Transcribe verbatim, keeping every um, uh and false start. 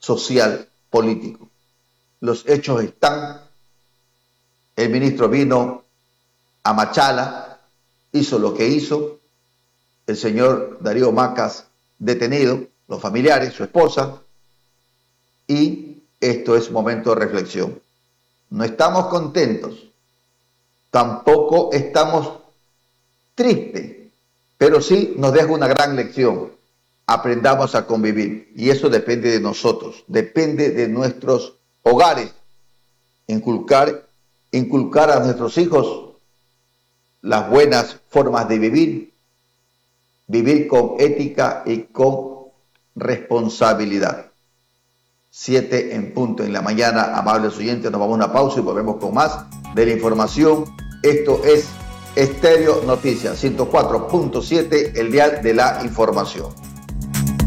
social, político. Los hechos están. El ministro vino a Machala, hizo lo que hizo. El señor Darío Macas detenido, los familiares, su esposa, y esto es momento de reflexión. No estamos contentos, tampoco estamos tristes, pero sí nos deja una gran lección. Aprendamos a convivir y eso depende de nosotros, depende de nuestros hogares, inculcar, inculcar a nuestros hijos las buenas formas de vivir, vivir con ética y con responsabilidad. Siete en punto en la mañana, amables oyentes, nos vamos a una pausa y volvemos con más de la información. Esto es Estéreo Noticias, ciento cuatro punto siete, el dial de la información.